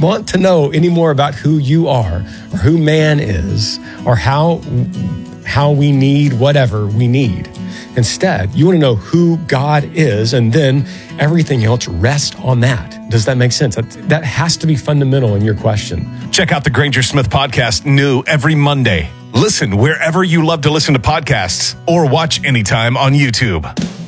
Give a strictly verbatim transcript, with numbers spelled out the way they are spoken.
want to know any more about who you are or who man is or how, how we need whatever we need. Instead, you want to know who God is, and then everything else rests on that. Does that make sense? That, that has to be fundamental in your question. Check out the Granger Smith podcast, new every Monday. Listen wherever you love to listen to podcasts or watch anytime on YouTube.